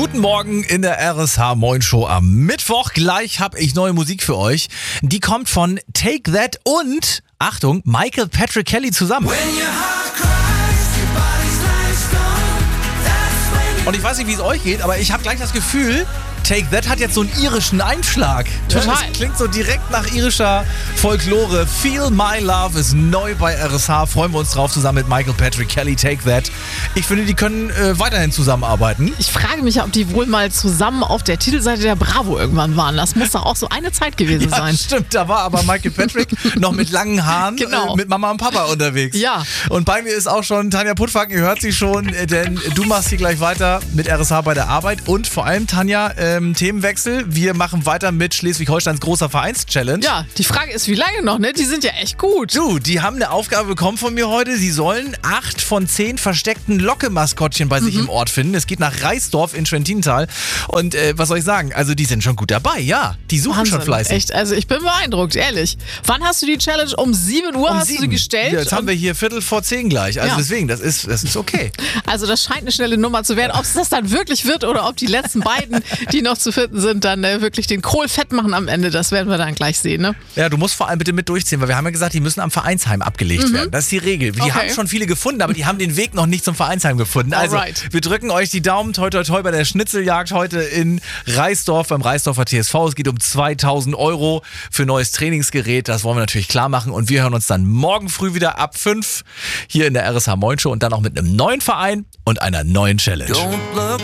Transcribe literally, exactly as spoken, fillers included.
Guten Morgen in der R S H Moin Show am Mittwoch. Gleich habe ich neue Musik für euch. Die kommt von Take That und, Achtung, Michael Patrick Kelly zusammen. Und ich weiß nicht, wie es euch geht, aber ich habe gleich das Gefühl, Take That hat jetzt so einen irischen Einschlag. Total. Ja, das klingt so direkt nach irischer Folklore. Feel My Love ist neu bei R S H. Freuen wir uns drauf, zusammen mit Michael Patrick Kelly, Take That. Ich finde, die können äh, weiterhin zusammenarbeiten. Ich frage mich ja, ob die wohl mal zusammen auf der Titelseite der Bravo irgendwann waren. Das muss doch auch so eine Zeit gewesen Ja, sein. Stimmt, da war aber Michael Patrick noch mit langen Haaren Genau. äh, mit Mama und Papa unterwegs. Ja. Und bei mir ist auch schon Tanja Puttwag, ihr hört sie schon, äh, denn du machst hier gleich weiter mit R S H bei der Arbeit. Und vor allem, Tanja, ähm, Themenwechsel. Wir machen weiter mit Schleswig-Holsteins großer Vereins-Challenge. Ja, die Frage ist, wie lange noch, ne? Die sind ja echt gut. Du, die haben eine Aufgabe bekommen von mir heute. Sie sollen acht von zehn versteckten Locke-Maskottchen bei sich Mhm. im Ort finden. Es geht nach Reisdorf in Schwentintal. Und äh, was soll ich sagen? Also die sind schon gut dabei, ja. Die suchen Wahnsinn. schon fleißig. Echt, also ich bin beeindruckt, ehrlich. Wann hast du die Challenge? Um sieben Uhr Um hast sieben. du sie gestellt? Ja, jetzt haben Und- wir hier Viertel vor zehn gleich. Also Ja. deswegen, das ist, das ist okay. Also das scheint eine schnelle Nummer zu werden. Ob es das dann wirklich wird oder ob die letzten beiden, die noch zu finden sind, dann äh, wirklich den Kohl fett machen am Ende, das werden wir dann gleich sehen. Ne? Ja, du musst vor allem bitte mit durchziehen, weil wir haben ja gesagt, die müssen am Vereinsheim abgelegt werden. Das ist die Regel. Die Okay. haben schon viele gefunden, aber die haben den Weg noch nicht zum Vereinsheim gefunden. Also, Alright. wir drücken euch die Daumen. Toi, toi, toi bei der Schnitzeljagd heute in Reisdorf beim Reisdorfer T S V. Es geht um zweitausend Euro für neues Trainingsgerät. Das wollen wir natürlich klar machen. Und wir hören uns dann morgen früh wieder ab fünf hier in der R S H Moin Show und dann auch mit einem neuen Verein und einer neuen Challenge. Don't look